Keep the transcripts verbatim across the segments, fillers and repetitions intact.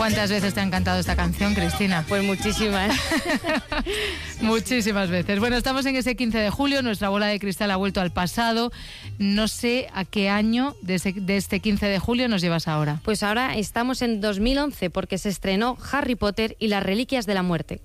¿Cuántas veces te ha encantado esta canción, Cristina? Pues muchísimas. Muchísimas veces. Bueno, estamos en ese quince de julio, nuestra bola de cristal ha vuelto al pasado. No sé a qué año de, ese, de este quince de julio nos llevas ahora. Pues ahora estamos en dos mil once porque se estrenó Harry Potter y las Reliquias de la Muerte.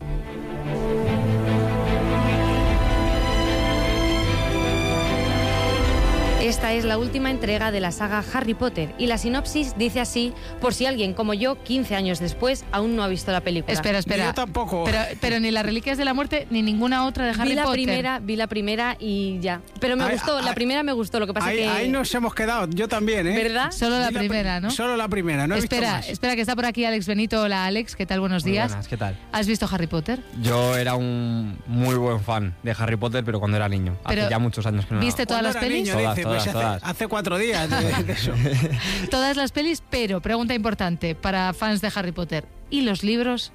Esta es la última entrega de la saga Harry Potter y la sinopsis dice así, por si alguien como yo, quince años después, aún no ha visto la película. Espera, espera. Yo tampoco. Pero, pero ni las Reliquias de la Muerte ni ninguna otra de Harry vi la Potter. Primera, vi la primera y ya. Pero me Ay, gustó, ay, la primera me gustó, lo que pasa ahí, que... ahí nos hemos quedado, yo también, ¿eh? ¿Verdad? Solo la Vi primera, ¿no? Solo la primera, no he espera, visto más. espera, que está por aquí Alex Benito. Hola, Alex, ¿qué tal? Buenos Muy días. buenas, ¿qué tal? ¿Has visto Harry Potter? Yo era un muy buen fan de Harry Potter, pero cuando era niño. Pero, hace ya muchos años que no. ¿viste todas Cuando las era pelis? niño, Todas, dice, todas, pues todas. Hace, hace cuatro días de, de eso. Todas las pelis, pero, pregunta importante para fans de Harry Potter, ¿y los libros?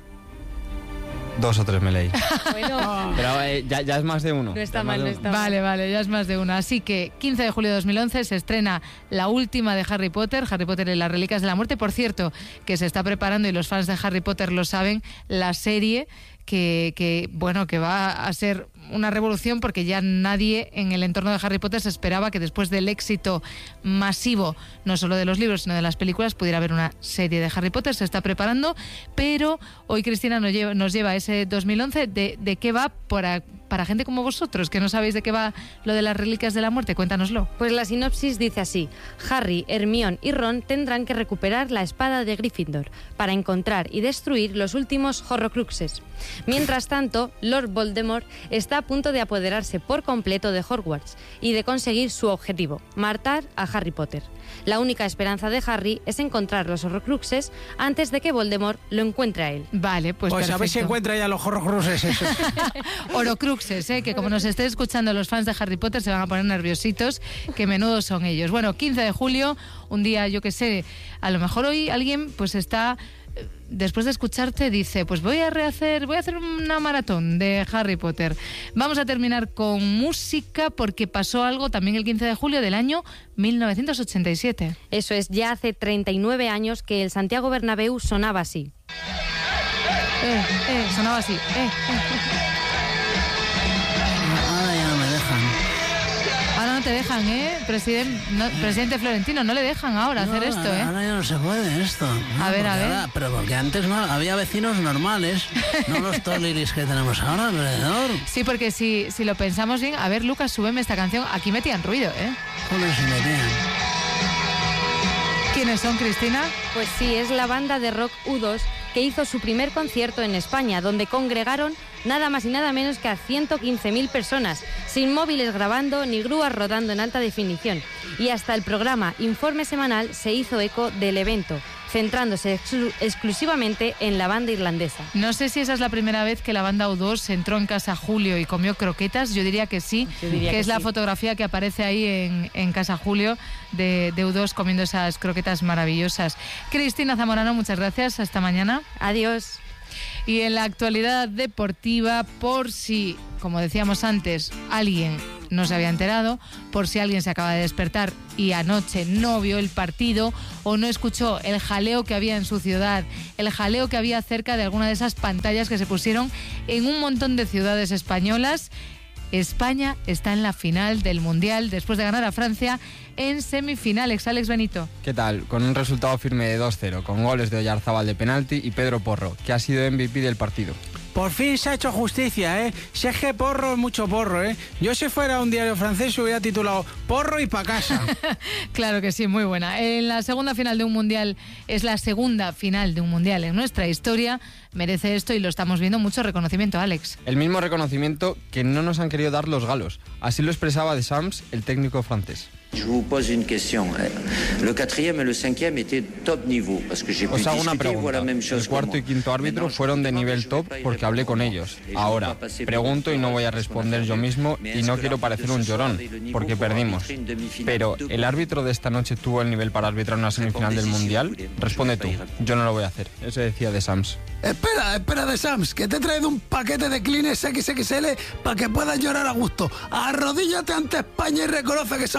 Dos o tres me leí. Bueno, Pero eh, ya, ya es más de uno. no está Ya es más mal, de no uno. está mal. Vale, vale, ya es más de una. Así que quince de julio de dos mil once se estrena la última de Harry Potter, Harry Potter y las Reliquias de la Muerte. Por cierto, que se está preparando, y los fans de Harry Potter lo saben, la serie que, que bueno, que va a ser una revolución, porque ya nadie en el entorno de Harry Potter se esperaba que después del éxito masivo, no solo de los libros, sino de las películas, pudiera haber una serie de Harry Potter. Se está preparando, pero hoy Cristina nos lleva, nos lleva a ese dos mil once. ¿De, de qué va para, para gente como vosotros, que no sabéis de qué va lo de las Reliquias de la Muerte? Cuéntanoslo. Pues la sinopsis dice así: Harry, Hermione y Ron tendrán que recuperar la espada de Gryffindor para encontrar y destruir los últimos Horrocruxes. Mientras tanto, Lord Voldemort está a punto de apoderarse por completo de Hogwarts y de conseguir su objetivo, matar a Harry Potter. La única esperanza de Harry es encontrar los Horrocruxes antes de que Voldemort lo encuentre a él. Vale, pues Pues a ver si perfecto. encuentra ya los Horrocruxes esos. Horrocruxes, ¿eh? Que como nos esté escuchando los fans de Harry Potter se van a poner nerviositos, que menudos son ellos. Bueno, quince de julio, un día, yo que sé, a lo mejor hoy alguien pues está... Después de escucharte dice, pues voy a rehacer, voy a hacer una maratón de Harry Potter. Vamos a terminar con música, porque pasó algo también el quince de julio del año mil novecientos ochenta y siete. Eso es, ya hace treinta y nueve años que el Santiago Bernabéu sonaba así. Eh, eh, sonaba así. Eh, eh. Ahora ya no me dejan. Ahora no te dejan, ¿eh? Presidente, no, presidente Florentino, no le dejan ahora hacer esto, ¿eh? Ahora ya no se puede esto. No, A ver, a porque ver. ahora- pero porque antes no había vecinos normales, no los toliris que tenemos ahora alrededor. Sí, porque si, si lo pensamos bien, a ver, Lucas, súbeme esta canción. Aquí metían ruido, ¿eh? Joder, se metían. ¿Quiénes son, Cristina? Pues sí, es la banda de rock U dos que hizo su primer concierto en España, donde congregaron nada más y nada menos que a ciento quince mil personas, sin móviles grabando ni grúas rodando en alta definición. Y hasta el programa Informe Semanal se hizo eco del evento, centrándose exclu- exclusivamente en la banda irlandesa. No sé si esa es la primera vez que la banda U dos entró en Casa Julio y comió croquetas. Yo diría que sí, Yo diría que, que es la sí. fotografía que aparece ahí en, en Casa Julio de, de U dos comiendo esas croquetas maravillosas. Cristina Zamorano, muchas gracias. Hasta mañana. Adiós. Y en la actualidad deportiva, por si, como decíamos antes, alguien no se había enterado, por si alguien se acaba de despertar y anoche no vio el partido o no escuchó el jaleo que había en su ciudad, el jaleo que había cerca de alguna de esas pantallas que se pusieron en un montón de ciudades españolas, España está en la final del Mundial después de ganar a Francia en semifinales. Alex Benito. ¿Qué tal? Con un resultado firme de dos cero, con goles de Oyarzábal de penalti y Pedro Porro, que ha sido M V P del partido. Por fin se ha hecho justicia, ¿eh? Si es que porro es mucho porro, ¿eh? Yo si fuera un diario francés hubiera titulado Porro y pa' casa. Claro que sí, muy buena. En la segunda final de un mundial, es la segunda final de un mundial en nuestra historia, merece esto y lo estamos viendo, mucho reconocimiento, Alex. El mismo reconocimiento que no nos han querido dar los galos. Así lo expresaba Deschamps, el técnico francés. Je vous pose une question. Le quatrième et le cinquième étaient top niveau parce que j'ai pu Os hago una discuter voilà pregunta. même chose El cuarto y quinto árbitro fueron de nivel top porque hablé con ellos. Ahora, pregunto y no voy a responder yo mismo y no quiero parecer un llorón, porque perdimos. Pero, ¿el árbitro de esta noche tuvo el nivel para arbitrar una semifinal del Mundial? Responde tú. Yo no lo voy a hacer. Eso decía Deschamps. Espera, espera de Sams, que te he traído un paquete de Kleenex equis equis ele para que puedas llorar a gusto. Arrodíllate ante España y reconoce que somos mejores.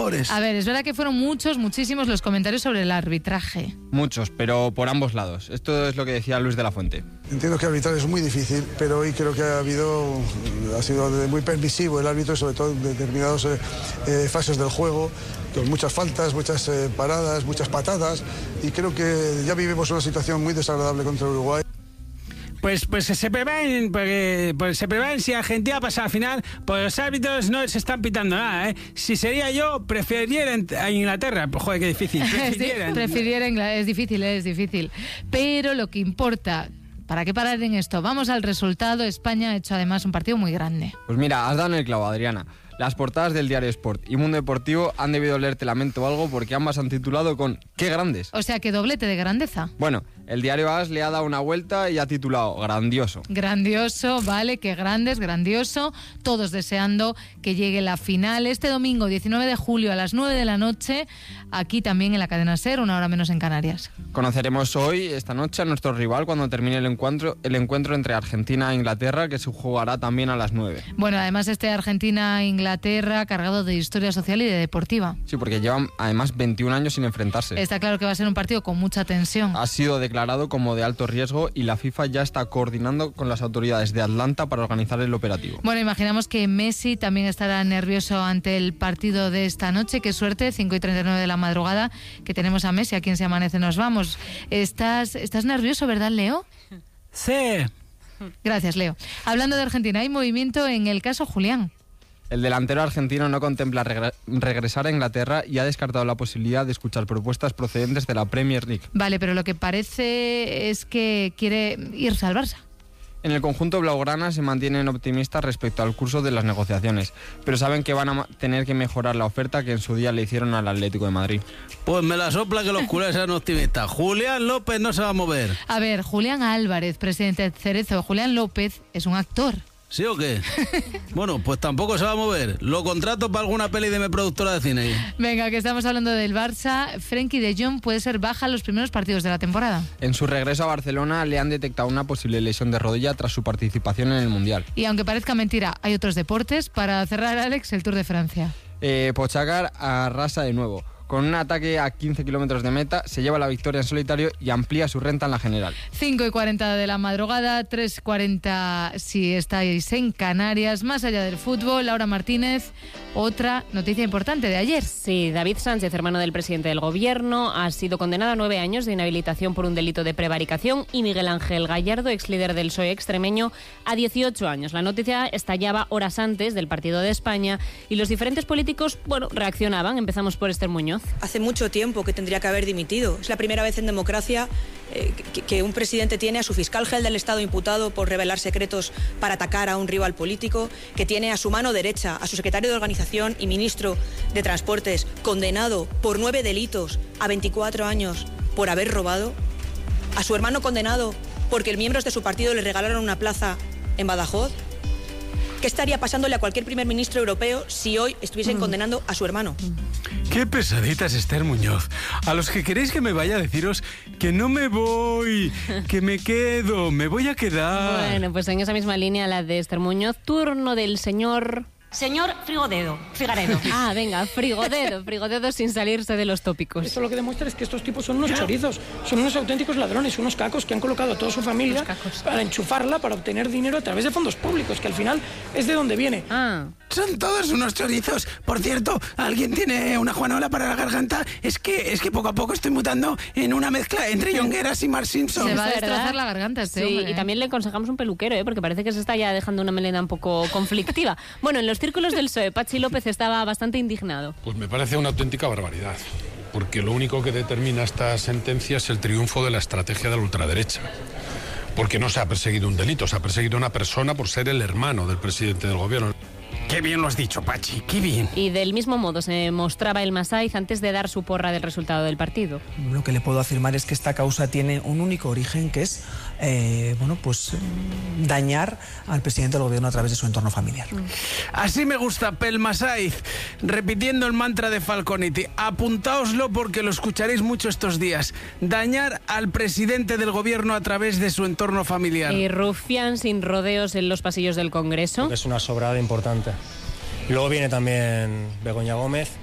mejores. A ver, es verdad que fueron muchos, muchísimos los comentarios sobre el arbitraje. Muchos, pero por ambos lados. Esto es lo que decía Luis de la Fuente. Entiendo que arbitrar es muy difícil, pero hoy creo que ha habido, ha sido muy permisivo el árbitro, sobre todo en determinadas eh, eh, fases del juego, con muchas faltas, muchas eh, paradas, muchas patadas, y creo que ya vivimos una situación muy desagradable contra Uruguay. Pues, pues se preparen, porque pues se preparen si Argentina pasa a la final, pues los árbitros no se están pitando nada, ¿eh? Si sería yo, preferiría a Inglaterra. Pues joder, qué difícil. Prefiriera, sí, prefiriera Inglaterra. Es difícil, es difícil. Pero lo que importa, ¿para qué parar en esto? Vamos al resultado. España ha hecho además un partido muy grande. Pues mira, has dado en el clavo, Adriana. Las portadas del Diario Sport y Mundo Deportivo han debido leerte lamento o algo porque ambas han titulado con ¡qué grandes! O sea, que doblete de grandeza. Bueno, el Diario As le ha dado una vuelta y ha titulado grandioso. Grandioso, vale, qué grandes, grandioso. Todos deseando que llegue la final este domingo, diecinueve de julio a las nueve de la noche, aquí también en la cadena SER, una hora menos en Canarias. Conoceremos hoy, esta noche, a nuestro rival cuando termine el encuentro, el encuentro entre Argentina e Inglaterra, que se jugará también a las nueve. Bueno, además este Argentina-Inglaterra cargado de historia social y de deportiva. Sí, porque llevan además veintiún años sin enfrentarse. Está claro que va a ser un partido con mucha tensión. Ha sido declarado como de alto riesgo y la FIFA ya está coordinando con las autoridades de Atlanta para organizar el operativo. Bueno, imaginamos que Messi también estará nervioso ante el partido de esta noche. Qué suerte, cinco y treinta y nueve de la madrugada, que tenemos a Messi, a quien se amanece nos vamos. ¿Estás, estás nervioso, verdad, Leo? Sí. Gracias, Leo. Hablando de Argentina, hay movimiento en el caso Julián. El delantero argentino no contempla regre- regresar a Inglaterra y ha descartado la posibilidad de escuchar propuestas procedentes de la Premier League. Vale, pero lo que parece es que quiere irse al Barça. En el conjunto blaugrana se mantienen optimistas respecto al curso de las negociaciones, pero saben que van a tener que mejorar la oferta que en su día le hicieron al Atlético de Madrid. Pues me la sopla que los culés sean optimistas. Julián López no se va a mover. A ver, Julián Álvarez, presidente de Cerezo. Julián López es un actor. ¿Sí o qué? Bueno, pues tampoco se va a mover. Lo contrato para alguna peli de mi productora de cine. Venga, que estamos hablando del Barça. Frenkie de Jong puede ser baja en los primeros partidos de la temporada. En su regreso a Barcelona le han detectado una posible lesión de rodilla tras su participación en el Mundial. Y aunque parezca mentira, hay otros deportes. Para cerrar, Alex, el Tour de Francia. Eh, Pogačar arrasa de nuevo. Con un ataque a quince kilómetros de meta, se lleva la victoria en solitario y amplía su renta en la general. cinco y cuarenta de la madrugada, tres y cuarenta si estáis en Canarias. Más allá del fútbol, Laura Martínez, otra noticia importante de ayer. Sí, David Sánchez, hermano del presidente del gobierno, ha sido condenado a nueve años de inhabilitación por un delito de prevaricación y Miguel Ángel Gallardo, ex líder del P S O E extremeño, a dieciocho años. La noticia estallaba horas antes del Partido de España y los diferentes políticos, bueno, reaccionaban. Empezamos por Esther Muñoz. Hace mucho tiempo que tendría que haber dimitido. Es la primera vez en democracia eh, que, que un presidente tiene a su fiscal general del Estado imputado por revelar secretos para atacar a un rival político, que tiene a su mano derecha a su secretario de Organización y ministro de Transportes condenado por nueve delitos a veinticuatro años por haber robado, a su hermano condenado porque miembros de su partido le regalaron una plaza en Badajoz. ¿Qué estaría pasándole a cualquier primer ministro europeo si hoy estuviesen condenando a su hermano? Qué pesaditas, Esther Muñoz. A los que queréis que me vaya, deciros que no me voy, que me quedo, me voy a quedar. Bueno, pues en esa misma línea, la de Esther Muñoz, turno del señor... Señor Frigodedo, Figaredo. Ah, venga, Frigodedo, Frigodedo sin salirse de los tópicos. Esto lo que demuestra es que estos tipos son unos chorizos, son unos auténticos ladrones, unos cacos que han colocado a toda su familia para enchufarla, para obtener dinero a través de fondos públicos, que al final es de donde viene. Ah. Son todos unos chorizos. Por cierto, ¿alguien tiene una juanola para la garganta? Es que, es que poco a poco estoy mutando en una mezcla entre Jongueras y Mark Simpson. Se va a ¿verdad? destrozar la garganta este Sí, hombre, y ¿eh? también le aconsejamos un peluquero, ¿eh? Porque parece que se está ya dejando una melena un poco conflictiva. Bueno, en los círculos del P S O E, Patxi López estaba bastante indignado. Pues me parece una auténtica barbaridad, porque lo único que determina esta sentencia es el triunfo de la estrategia de la ultraderecha. Porque no se ha perseguido un delito, se ha perseguido a una persona por ser el hermano del presidente del gobierno. Qué bien lo has dicho, Pachi, qué bien. Y del mismo modo se mostraba el Masaiz antes de dar su porra del resultado del partido. Lo que le puedo afirmar es que esta causa tiene un único origen, que es eh, bueno, pues dañar al presidente del gobierno a través de su entorno familiar. Así me gusta, Pelmasaiz, repitiendo el mantra de Falconetti. Apuntaoslo porque lo escucharéis mucho estos días. Dañar al presidente del gobierno a través de su entorno familiar. Y rufián sin rodeos en los pasillos del Congreso. Es una sobrada importante. Luego viene también Begoña Gómez,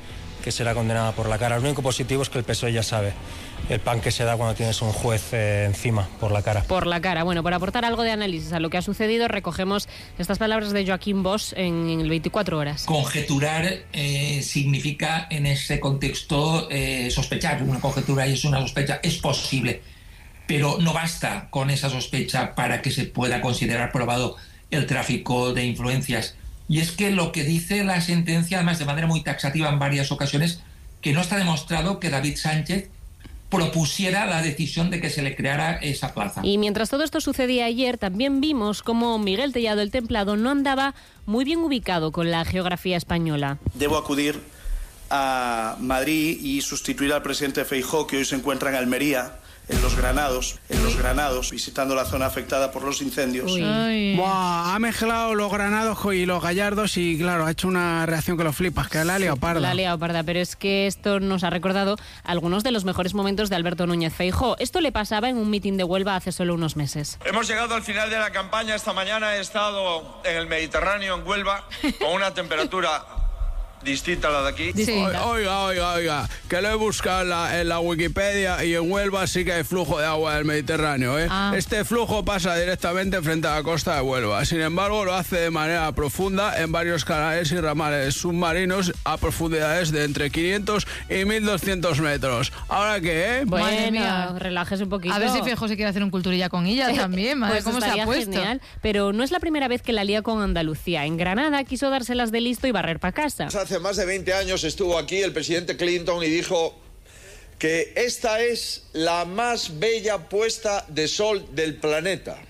que será condenada por la cara. Lo único positivo es que el P S O E ya sabe el pan que se da cuando tienes un juez eh, encima, por la cara. Por la cara. Bueno, por aportar algo de análisis a lo que ha sucedido, recogemos estas palabras de Joaquín Bosch en, en el veinticuatro horas. Conjeturar eh, significa en ese contexto eh, sospechar. Una conjetura y es una sospecha, es posible, pero no basta con esa sospecha para que se pueda considerar probado el tráfico de influencias. Y es que lo que dice la sentencia, además de manera muy taxativa en varias ocasiones, que no está demostrado que David Sánchez propusiera la decisión de que se le creara esa plaza. Y mientras todo esto sucedía ayer, también vimos cómo Miguel Tellado el Templado no andaba muy bien ubicado con la geografía española. Debo acudir a Madrid y sustituir al presidente Feijóo, que hoy se encuentra en Almería, en Los Granados, en Los Granados, visitando la zona afectada por los incendios. Buah, ha mezclado los Granados y los Gallardos y, claro, ha hecho una reacción que lo flipas, que la ha liado parda. La ha liado parda, pero es que esto nos ha recordado algunos de los mejores momentos de Alberto Núñez Feijóo. Esto le pasaba en un mitin de Huelva hace solo unos meses. Hemos llegado al final de la campaña. Esta mañana he estado en el Mediterráneo, en Huelva, con una temperatura distinta a la de aquí. Sí. Oiga, oiga, oiga, que lo he buscado en la, en la Wikipedia y en Huelva sí que hay flujo de agua del Mediterráneo, ¿eh? Ah. Este flujo pasa directamente frente a la costa de Huelva. Sin embargo, lo hace de manera profunda en varios canales y ramales submarinos a profundidades de entre quinientos y mil doscientos metros. ¿Ahora qué, eh? Bueno, relájese un poquito. A ver si Feijóo se quiere hacer un culturilla con ella también, madre, pues cómo se ha puesto. Genial, pero no es la primera vez que la lía con Andalucía. En Granada quiso dárselas de listo y barrer para casa. Hace más de veinte años estuvo aquí el presidente Clinton y dijo que esta es la más bella puesta de sol del planeta.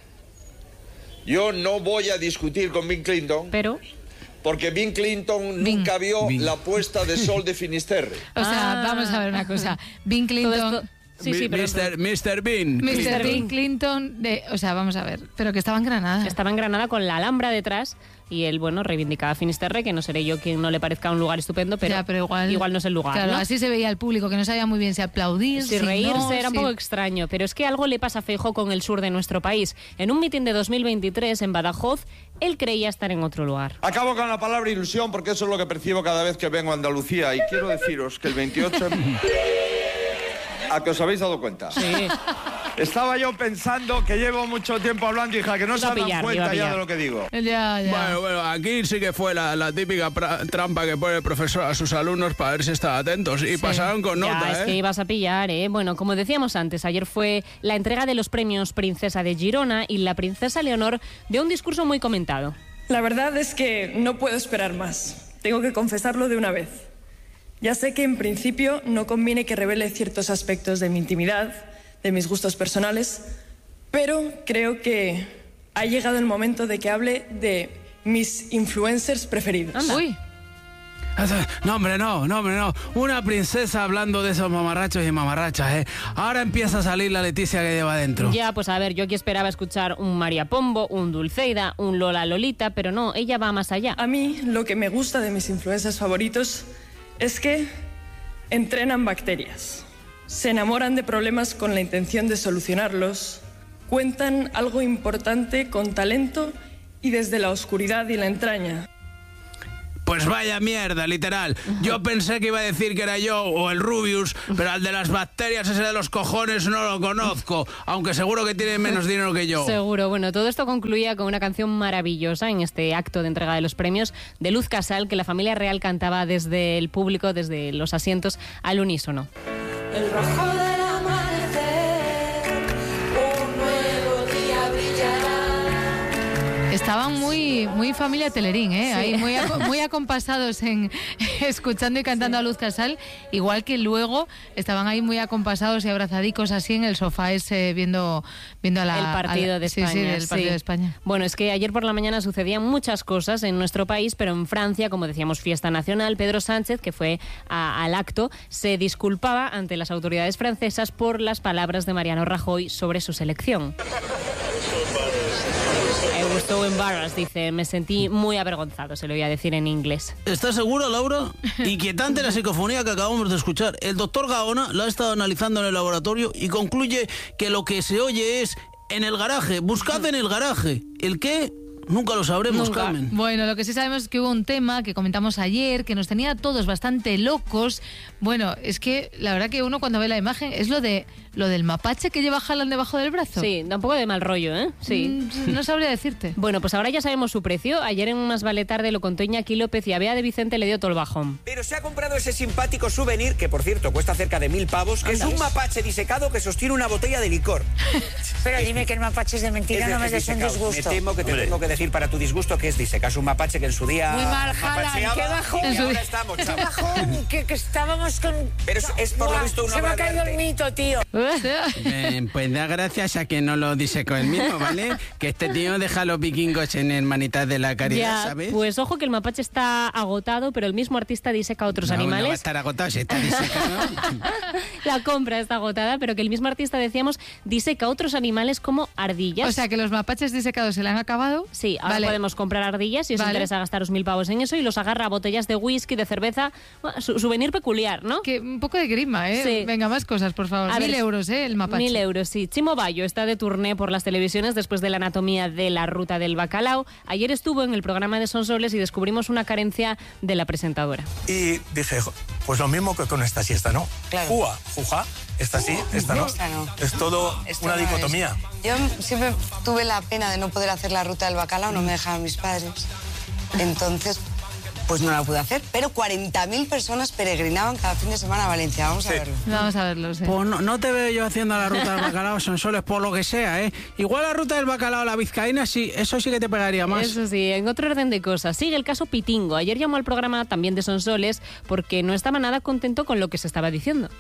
Yo no voy a discutir con Bill Clinton, pero porque Bill Clinton Bing. nunca vio Bing. la puesta de sol de Finisterre. O sea, Ah. vamos a ver una cosa. Bill Clinton... Sí, sí, pero... mister mister Bean. mister Bill Clinton, de, o sea, vamos a ver, pero que estaba en Granada. Estaba en Granada con la Alhambra detrás y él, bueno, reivindicaba Finisterre, que no seré yo quien no le parezca un lugar estupendo, pero, Ya, pero igual, igual no es el lugar, Claro, ¿no? así se veía el público, que no sabía muy bien si aplaudir, Si si reírse no, era un si- poco extraño, pero es que algo le pasa a Feijóo con el sur de nuestro país. En un mitin de dos mil veintitrés en Badajoz, él creía estar en otro lugar. Acabo con la palabra ilusión porque eso es lo que percibo cada vez que vengo a Andalucía y quiero deciros que el veintiocho... ¿A que os habéis dado cuenta? Sí. Estaba yo pensando que llevo mucho tiempo hablando, hija, que no se Iba a dan pillar, iba cuenta a ya pillar. de lo que digo. Ya, ya. Bueno, bueno, aquí sí que fue la, la típica pra- trampa que pone el profesor a sus alumnos para ver si están atentos. Y Sí. pasaron con Ya, nota, es ¿eh? que ibas a pillar, ¿eh? Bueno, como decíamos antes, ayer fue la entrega de los premios Princesa de Girona y la princesa Leonor dio un discurso muy comentado. La verdad es que no puedo esperar más. Tengo que confesarlo de una vez. Ya sé que en principio no conviene que revele ciertos aspectos de mi intimidad, de mis gustos personales, pero creo que ha llegado el momento de que hable de mis influencers preferidos. Uy. No, hombre, no, no, hombre, no. Una princesa hablando de esos mamarrachos y mamarrachas, ¿eh? Ahora empieza a salir la Leticia que lleva dentro. Ya, pues a ver, yo aquí esperaba escuchar un María Pombo, un Dulceida, un Lola Lolita, pero no, ella va más allá. A mí lo que me gusta de mis influencers favoritos es que entrenan bacterias, se enamoran de problemas con la intención de solucionarlos, cuentan algo importante con talento y desde la oscuridad y la entraña. Pues vaya mierda, literal. Yo pensé que iba a decir que era yo o el Rubius, pero al de las bacterias, ese de los cojones, no lo conozco, aunque seguro que tiene menos dinero que yo. Seguro. Bueno, todo esto concluía con una canción maravillosa en este acto de entrega de los premios de Luz Casal, que la familia real cantaba desde el público, desde los asientos, al unísono. El rojo del amanecer, un nuevo día brillará. Estaban muy, muy familia Telerín, ¿eh? Sí. Ahí muy, aco- muy acompasados en escuchando y cantando a Luz Casal, igual que luego estaban ahí muy acompasados y abrazadicos así en el sofá ese viendo, viendo a la, el partido a la- de sí, España. sí, el partido sí. de España. Bueno, es que ayer por la mañana sucedían muchas cosas en nuestro país, pero en Francia, como decíamos, fiesta nacional. Pedro Sánchez, que fue a- al acto, se disculpaba ante las autoridades francesas por las palabras de Mariano Rajoy sobre su selección. I was so embarrassed, dice, me sentí muy avergonzado, se lo voy a decir en inglés. ¿Estás segura, Laura? Inquietante la psicofonía que acabamos de escuchar. El doctor Gaona la ha estado analizando en el laboratorio y concluye que lo que se oye es en el garaje. Buscad en el garaje. ¿El qué? Nunca lo sabremos, Nunca. Carmen. Bueno, lo que sí sabemos es que hubo un tema que comentamos ayer que nos tenía a todos bastante locos. Bueno, es que la verdad que uno cuando ve la imagen es lo de lo del mapache que lleva Haaland debajo del brazo. Sí, da un poco de mal rollo, ¿eh? Sí. Mm, no sabría decirte. Bueno, pues ahora ya sabemos su precio. Ayer en Más Vale Tarde lo contó Iñaki López y a Bea de Vicente le dio todo el bajón. Pero se ha comprado ese simpático souvenir, que por cierto cuesta cerca de mil pavos, que Anda. es un mapache disecado que sostiene una botella de licor. Pero dime que el mapache es de mentira, Es no me es des un disecado. disgusto. Me temo que te Hombre. tengo que decir para tu disgusto que es disecas un mapache que en su día... Muy mal, Haaland, mapacheaba qué bajón. y ahora estamos, Qué chaval. bajón, que, que estábamos con... Pero es, es por lo Buah, visto una se me obra ha de caído arte. el mito, tío. Eh, pues da gracias a que no lo disecó él mismo, ¿vale? Que este tío deja a los vikingos en Hermanitas de la Caridad, Ya, ¿sabes? pues ojo que el mapache está agotado, pero el mismo artista diseca a otros No, no va a animales. estar agotado si está disecado. La compra está agotada, pero que el mismo artista, decíamos, diseca a otros animales como ardillas. O sea, que los mapaches disecados se le han acabado. Sí, ahora Vale. podemos comprar ardillas si os Vale. interesa gastaros mil pavos en eso y los agarra a botellas de whisky, de cerveza. Bueno, su souvenir peculiar, ¿no? Que un poco de grima, ¿eh? Sí. Venga, más cosas, por favor. A Mil ver, euros, ¿eh? El mapache. Mil euros, sí. Chimo Bayo está de turné por las televisiones después de la anatomía de la ruta del bacalao. Ayer estuvo en el programa de Sonsoles y descubrimos una carencia de la presentadora. Y dije, pues lo mismo que con esta siesta, ¿no? Claro. Jua, juja, esta sí, esta no. Esta no. Es todo Esto una no es. dicotomía. Yo siempre tuve la pena de no poder hacer la ruta del bacalao, no me dejaban mis padres. Entonces, pues no la pude hacer. Pero cuarenta mil personas peregrinaban cada fin de semana a Valencia. Vamos a verlo. Vamos a verlo, sí. Pues no, no te veo yo haciendo la ruta del bacalao, Sonsoles, por lo que sea, ¿eh? Igual la ruta del bacalao a la vizcaína, sí, eso sí que te pegaría más. Eso sí, en otro orden de cosas, sigue el caso Pitingo. Ayer llamó al programa también de Sonsoles porque no estaba nada contento con lo que se estaba diciendo.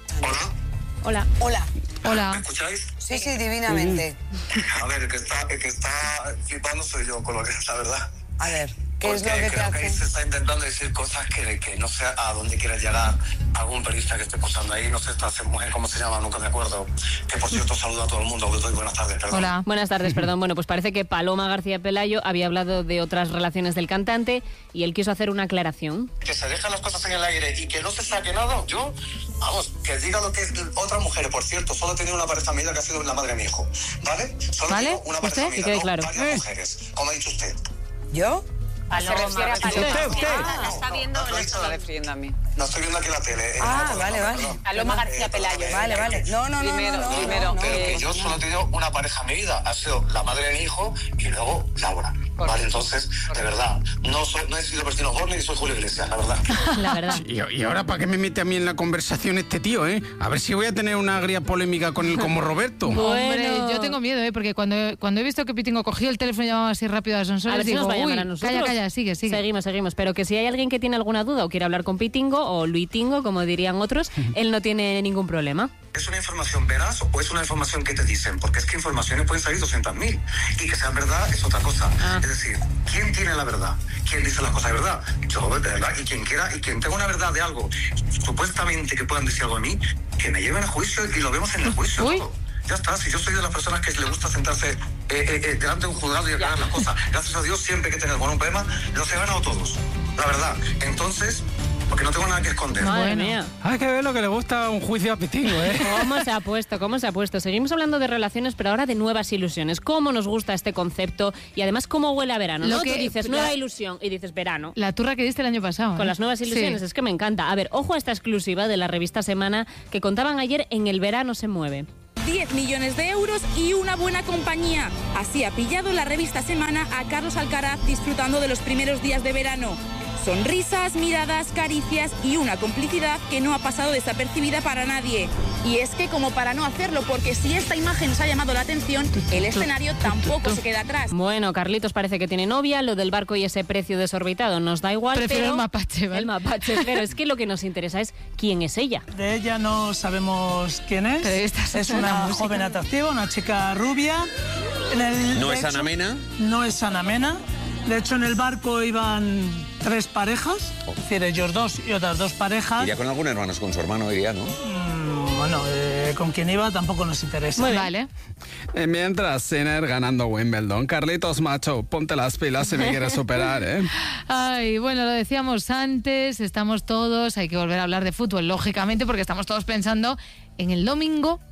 Hola. Hola. Hola. ¿Me escucháis? Sí, sí, divinamente. A ver, el que está, el que está flipando soy yo con lo que es la verdad. A ver, ¿qué es Porque lo que te creo que ahí hace? se está intentando decir cosas que, que no sé a dónde quiere llegar algún periodista que esté posando ahí. No sé esta mujer cómo se llama, nunca me acuerdo. Que por cierto saluda a todo el mundo. Que doy buenas tardes, perdón. Hola. Buenas tardes, perdón. Bueno, pues parece que Paloma García Pelayo había hablado de otras relaciones del cantante y él quiso hacer una aclaración. Que se dejan las cosas en el aire y que no se saque nada. Yo, vamos, que diga lo que es otra mujer. Por cierto, solo he tenido una pareja amiga que ha sido la madre de mi hijo. ¿Vale? Solo ¿Vale? tengo una pareja ¿Usted? amiga, Que quede no claro. varias mujeres. Como ha dicho usted. ¿Yo? Paloma. Se refiere a Usted, Paloma. usted. Ah, La está viendo. No, la está está refiriendo a mí. No estoy viendo aquí la tele. eh, Ah, no, vale, perdón, vale. perdón. Paloma García Pelayo. Vale, vale. No, no, no, Primero, no, no, primero, no, Pero no. que yo solo he tenido una pareja en mi vida, ha sido la madre de mi hijo y luego Laura. Vale, entonces, de verdad, no soy, no he sido Bertino Borne ni soy Julio Iglesias, la verdad. La verdad. Y, y ahora, ¿para qué me mete a mí en la conversación este tío, eh? A ver si voy a tener una agria polémica con él como Roberto. Hombre, yo tengo miedo, ¿eh? Porque cuando, cuando he visto que Pitingo cogió el teléfono y llamaba así rápido a Sonsoles, A ver si digo, nos va a llamar uy, a nosotros. calla, calla, sigue, sigue. Seguimos, seguimos. Pero que si hay alguien que tiene alguna duda o quiere hablar con Pitingo o Luitingo, como dirían otros, él no tiene ningún problema. ¿Es una información veraz o es una información que te dicen? Porque es que informaciones pueden salir doscientas mil y que sean verdad es otra cosa. Ah. Es decir, ¿quién tiene la verdad? ¿Quién dice las cosas de verdad? Yo, de verdad, y quien quiera, y quien tenga una verdad de algo, supuestamente que puedan decir algo de mí, que me lleven a juicio y lo vemos en el juicio. todo. Ya está, si yo soy de las personas que le gusta sentarse eh, eh, eh, delante de un juzgado y aclarar las cosas, gracias a Dios, siempre que tenga con un problema, los he ganado todos. La verdad. Entonces, porque no tengo nada que esconder. Madre mía. Hay que ver lo que le gusta un juicio a Pitingo, ¿eh? ¿Cómo se ha puesto? ¿Cómo se ha puesto? Seguimos hablando de relaciones, pero ahora de nuevas ilusiones. ¿Cómo nos gusta este concepto? Y además, ¿cómo huele a verano? Lo ¿no? que- Tú dices la- nueva ilusión y dices verano. La turra que diste el año pasado. Con ¿eh? las nuevas ilusiones, Sí. es que me encanta. A ver, ojo a esta exclusiva de la revista Semana que contaban ayer en El Verano se mueve. diez millones de euros y una buena compañía. Así ha pillado la revista Semana a Carlos Alcaraz disfrutando de los primeros días de verano. Sonrisas, miradas, caricias y una complicidad que no ha pasado desapercibida para nadie. Y es que como para no hacerlo, porque si esta imagen os ha llamado la atención, el escenario tampoco se queda atrás. Bueno, Carlitos parece que tiene novia, lo del barco y ese precio desorbitado nos da igual, Prefiero pero el mapache, ¿vale? el mapache, pero es que lo que nos interesa es quién es ella. De ella no sabemos quién es. Pero esta es es una una música. joven atractiva, una chica rubia. En el- ¿No de es hecho, Ana Mena? No es Ana Mena. De hecho, en el barco iban tres parejas, es decir, ellos dos y otras dos parejas. Iría con algún hermano, con su hermano iría, ¿no? Mm, bueno, eh, con quien iba tampoco nos interesa. Muy vale. Eh, mientras Sinner ganando Wimbledon, Carlitos macho, ponte las pilas si me quieres superar, ¿eh? Ay, bueno, lo decíamos antes, estamos todos, hay que volver a hablar de fútbol, lógicamente, porque estamos todos pensando en el domingo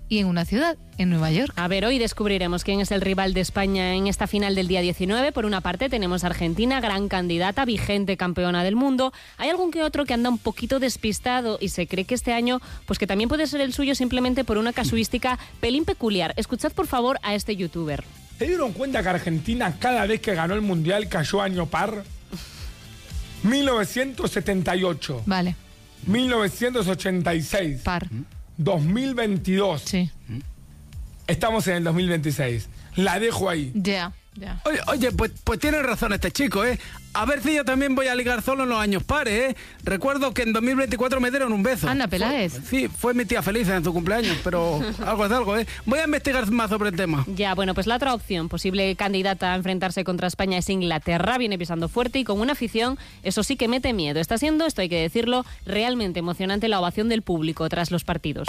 y en una ciudad, en Nueva York. A ver, hoy descubriremos quién es el rival de España en esta final del día diecinueve. Por una parte tenemos a Argentina, gran candidata, vigente campeona del mundo. Hay algún que otro que anda un poquito despistado y se cree que este año, pues que también puede ser el suyo simplemente por una casuística pelín peculiar. Escuchad por favor a este youtuber. ¿Se dieron cuenta que Argentina cada vez que ganó el Mundial cayó año par? mil novecientos setenta y ocho. Vale. mil novecientos ochenta y seis. Par. dos mil veintidós. Sí. Estamos en el dos mil veintiséis. La dejo ahí. Ya, ya. Oye, oye pues, pues tiene razón este chico, ¿eh? A ver si yo también voy a ligar solo en los años pares, ¿eh? Recuerdo que en dos mil veinticuatro me dieron un beso. Anda, Peláez. Fue, sí, fue mi tía feliz en su cumpleaños, pero algo es algo, ¿eh? Voy a investigar más sobre el tema. Ya, bueno, pues la otra opción, posible candidata a enfrentarse contra España es Inglaterra. Viene pisando fuerte y con una afición, eso sí que mete miedo. Está siendo, esto hay que decirlo, realmente emocionante la ovación del público tras los partidos.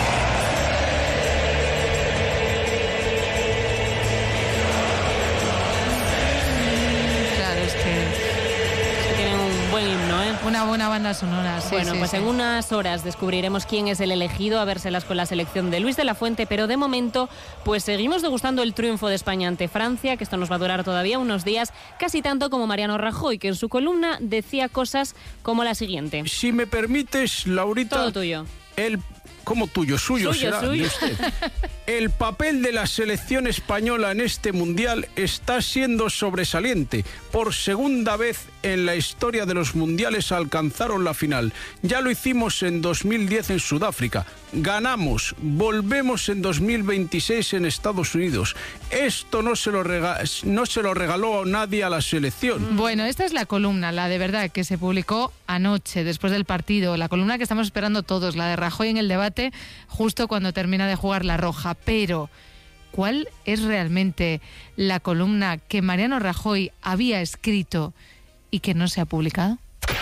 Una buena banda sonora, sí. Bueno, sí, pues sí. en unas horas descubriremos quién es el elegido a vérselas con la selección de Luis de la Fuente, pero de momento, pues seguimos degustando el triunfo de España ante Francia, que esto nos va a durar todavía unos días, casi tanto como Mariano Rajoy, que en su columna decía cosas como la siguiente. Si me permites, Laurita... Todo tuyo. El... ¿Cómo tuyo? Suyo, Suyo, será suyo. de usted. El papel de la selección española en este mundial está siendo sobresaliente. Por segunda vez en la historia de los mundiales alcanzaron la final. Ya lo hicimos en dos mil diez en Sudáfrica. Ganamos. Volvemos en dos mil veintiséis en Estados Unidos. Esto no se lo rega- no se lo regaló a nadie a la selección. Bueno, esta es la columna, la de verdad, que se publicó anoche, después del partido. La columna que estamos esperando todos, la de Rajoy en el debate, justo cuando termina de jugar la roja. Pero, ¿cuál es realmente la columna que Mariano Rajoy había escrito y que no se ha publicado?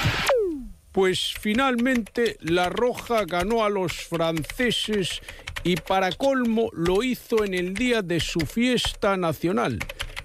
Pues finalmente la Roja ganó a los franceses y para colmo lo hizo en el día de su fiesta nacional.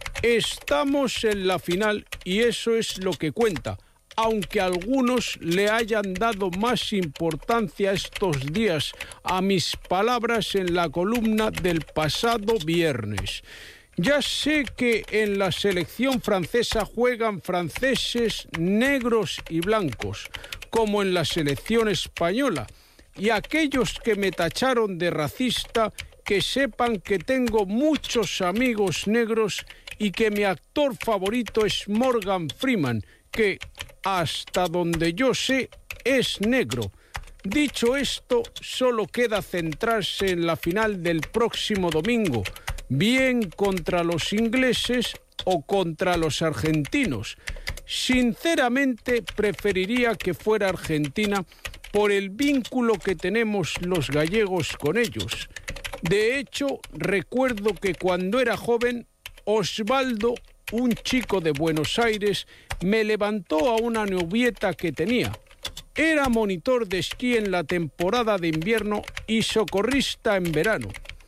Estamos en la final y eso es lo que cuenta, aunque algunos le hayan dado más importancia estos días a mis palabras en la columna del pasado viernes. Ya sé que en la selección francesa juegan franceses negros y blancos, como en la selección española, y aquellos que me tacharon de racista, que sepan que tengo muchos amigos negros y que mi actor favorito es Morgan Freeman, que, hasta donde yo sé, es negro. Dicho esto, solo queda centrarse en la final del próximo domingo, bien contra los ingleses o contra los argentinos. Sinceramente, preferiría que fuera Argentina por el vínculo que tenemos los gallegos con ellos. De hecho, recuerdo que cuando era joven, Osvaldo, un chico de Buenos Aires, me levantó a una novieta que tenía. Era monitor de esquí en la temporada de invierno y socorrista en verano.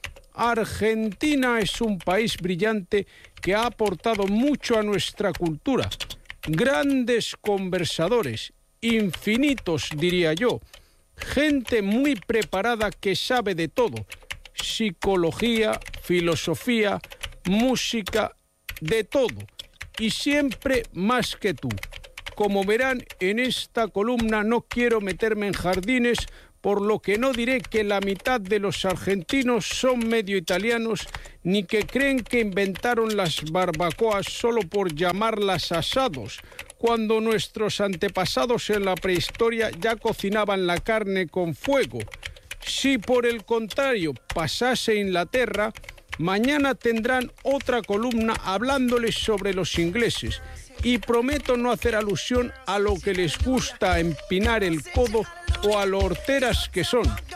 Argentina es un país brillante que ha aportado mucho a nuestra cultura. Grandes conversadores, infinitos diría yo. Gente muy preparada que sabe de todo. Psicología, filosofía, música, de todo. Y siempre más que tú. Como verán, en esta columna no quiero meterme en jardines, por lo que no diré que la mitad de los argentinos son medio italianos, ni que creen que inventaron las barbacoas solo por llamarlas asados, cuando nuestros antepasados en la prehistoria ya cocinaban la carne con fuego. Si por el contrario pasase Inglaterra, mañana tendrán otra columna hablándoles sobre los ingleses. Y prometo no hacer alusión a lo que les gusta empinar el codo o a lo horteras que son.